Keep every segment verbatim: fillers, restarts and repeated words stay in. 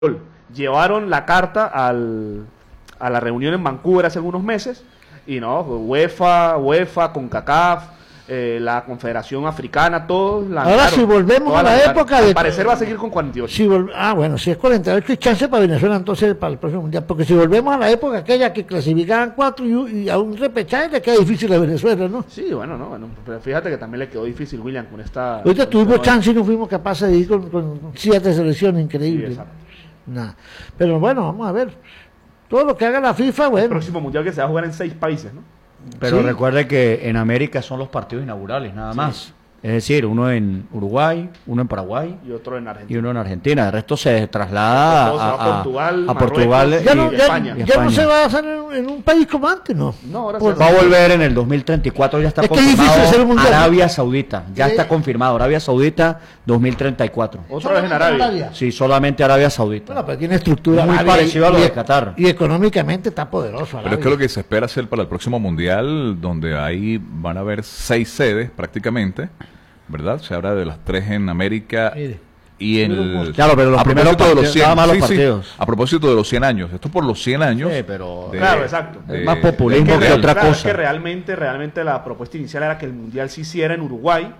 Llevaron la carta al, a la reunión en Vancouver hace algunos meses y no, UEFA, UEFA, CONCACAF, eh, la Confederación Africana, todos la Ahora si volvemos a la, la época al de... Al parecer va a seguir con cuarenta y ocho. Si vol... Ah, bueno, si es cuarenta y ocho hay chance para Venezuela entonces para el próximo mundial, porque si volvemos a la época aquella que clasificaban cuatro y, y a un repechaje le queda difícil a Venezuela, ¿no? Sí, bueno, no, bueno, pero fíjate que también le quedó difícil, William, con esta... Ahorita con tuvimos este chance y no fuimos capaces de ir con, con siete selecciones, increíble. Sí, exacto. Nah. Pero bueno, vamos a ver. Todo lo que haga la FIFA, bueno. El próximo mundial que se va a jugar en seis países, ¿no? Pero sí. Recuerde que en América son los partidos inaugurales, nada más. Sí. Es decir, uno en Uruguay, uno en Paraguay y otro en Argentina. Y uno en Argentina. El resto se traslada a, a, a Portugal, a Portugal ya, no, y, ya, España. ya no se va a hacer en, en un país como antes, ¿no? No, ahora Por, va a volver en el dos mil treinta y cuatro, ya está es confirmado. Arabia Saudita, ya ¿Sí? está confirmado. Arabia Saudita dos mil treinta y cuatro. ¿Otra vez en Arabia? Arabia? Sí, solamente Arabia Saudita. Bueno, pero tiene estructura muy parecido a lo de Qatar. Y económicamente está poderoso. Arabia. Pero es que lo que se espera hacer para el próximo mundial, donde ahí van a haber seis sedes prácticamente, ¿verdad? Se habla de las tres en América. Mire. Y en el, claro, pero los a primeros propósito de los cien, más los sí, partidos. Sí, a propósito de los cien años, esto por los cien años. Sí, pero de, claro, exacto. De, es más populismo que, que otra claro, cosa. Es que realmente, realmente la propuesta inicial era que el mundial se hiciera en Uruguay,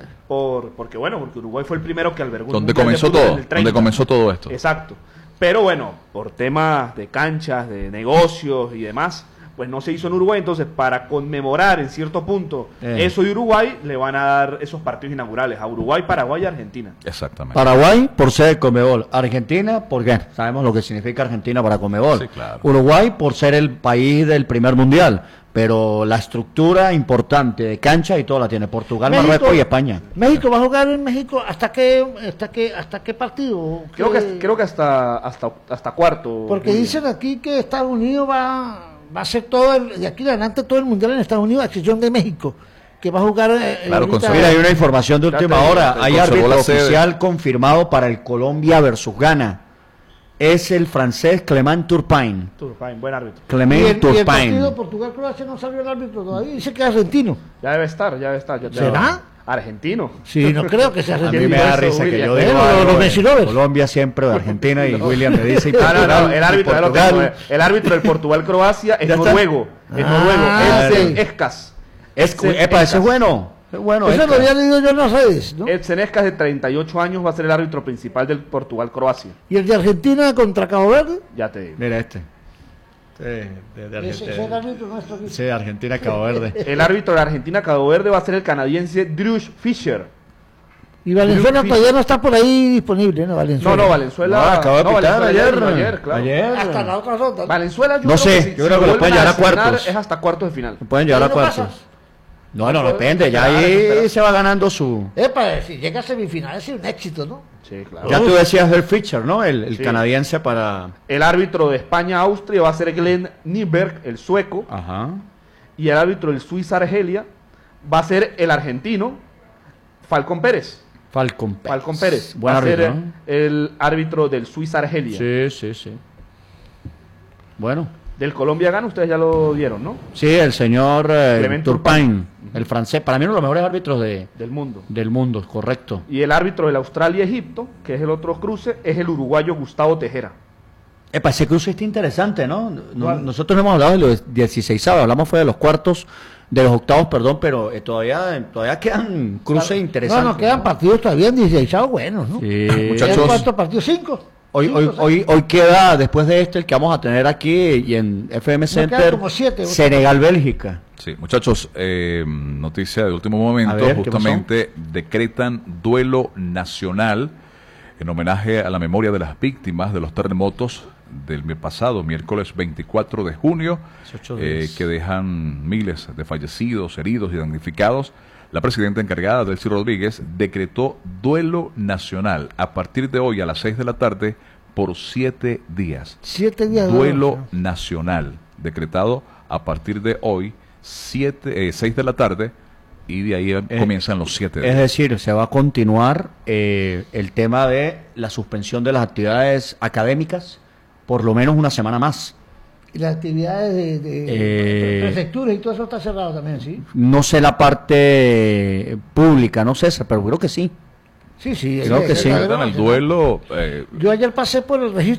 por, porque bueno, porque Uruguay fue el primero que albergó. Donde comenzó todo, donde comenzó todo esto. Exacto. Pero bueno, por temas de canchas, de negocios y demás, pues no se hizo en Uruguay, entonces para conmemorar en cierto punto eh. eso de Uruguay, le van a dar esos partidos inaugurales a Uruguay, Paraguay y Argentina. Exactamente. Paraguay por ser el Conmebol, Argentina porque sabemos lo que significa Argentina para Conmebol, sí, claro. Uruguay por ser el país del primer mundial, pero la estructura importante de cancha y todo la tiene Portugal, México, Marruecos y España. México va a jugar en México hasta qué hasta qué hasta qué partido? Creo que creo que hasta hasta hasta cuarto. Porque dicen aquí que Estados Unidos va va a ser todo el, de aquí en adelante todo el mundial en Estados Unidos, a excepción de México, que va a jugar eh, claro, ahorita, mira, hay una información de última te, hora, te, te hay árbitro oficial confirmado para el Colombia versus Ghana, es el francés Clement Turpin. Turpin, buen árbitro. y Clement el, Turpin. Y el partido Portugal-Croacia no salió el árbitro todavía, dice que es argentino. Ya debe estar, ya debe estar. Ya ¿Será? Argentino. Sí, no creo que sea argentino. A mí me da risa que yo digo algo, lo, Colombia siempre de Argentina y William me dice y Portugal, no, no, no, el árbitro, ya lo tengo, el árbitro del Portugal-Croacia es noruego, es noruego, Ah, Edsen sí. Escas. Epa, ese es bueno. Es bueno. Eso lo había leído yo en las redes, ¿no? Edsen Escas, de treinta y ocho años, va a ser el árbitro principal del Portugal-Croacia. ¿Y el de Argentina contra Cabo Verde? Ya te digo. Mira este. Sí, de, de Ese es el árbitro nuestro aquí. Sí, Argentina, Cabo Verde. El árbitro de Argentina-Cabo Verde va a ser el canadiense Drew Fisher. Y Valenzuela todavía no está por ahí disponible, ¿no? Valenzuela. No, no, Valenzuela. No, acaba de no, pitar Valenzuela ayer. Ayer, claro. Ayer. Hasta la otra ronda. Valenzuela, yo no creo sé, que si, yo creo si que lo pueden llevar a cuartos. Es hasta cuartos de final. Lo pueden llevar a no cuartos. pasa? No, no, depende. Ya ahí se va ganando su. Epa, si llega a semifinales es un éxito, ¿no? Sí, claro. Ya tú decías el Fischer, ¿no? El, el sí. canadiense para. El árbitro de España-Austria va a ser Glenn Nyberg, el sueco. Ajá. Y el árbitro del Suiza-Argelia va a ser el argentino Falcón Pérez. Falcón Pérez. Falcón Pérez. Buen va árbitro, a ser ¿no? el árbitro del Suiza-Argelia. Sí, sí, sí. Bueno. Del Colombia gana, ustedes ya lo vieron, ¿no? Sí, el señor eh, Turpin, Turpin, el francés. Para mí uno de los mejores árbitros de, del mundo. Del mundo, correcto. Y el árbitro del Australia-Egipto, que es el otro cruce, es el uruguayo Gustavo Tejera. Epa, ese cruce está interesante, ¿no? no nosotros no hemos hablado de los dieciséis, hablamos fue de los cuartos, de los octavos, perdón, pero eh, todavía todavía quedan cruces claro. interesantes. No, no, quedan ¿no? partidos todavía en dieciséis buenos, ¿no? Sí. Muchachos. ¿Cuántos partidos? ¿Cinco? Hoy, cinco, hoy, hoy, hoy queda, después de este, el que vamos a tener aquí y en F M Center, como siete, Senegal-Bélgica. Sí, muchachos, eh, noticia de último momento, ver, justamente decretan duelo nacional en homenaje a la memoria de las víctimas de los terremotos del mes pasado, miércoles veinticuatro de junio, eh, que dejan miles de fallecidos, heridos y damnificados. La presidenta encargada, Delcy Rodríguez, decretó duelo nacional a partir de hoy a las seis de la tarde por siete días. Siete días. Duelo de nacional, decretado a partir de hoy, siete, eh, seis de la tarde, y de ahí eh, comienzan los siete días. Es decir, se va a continuar eh, el tema de la suspensión de las actividades académicas por lo menos una semana más. Y las actividades de, de eh, prefecturas y todo eso está cerrado también, ¿sí? No sé la parte pública, no sé, pero creo que sí. Sí, sí. Creo que sí. En el duelo... Eh, Yo ayer pasé por el registro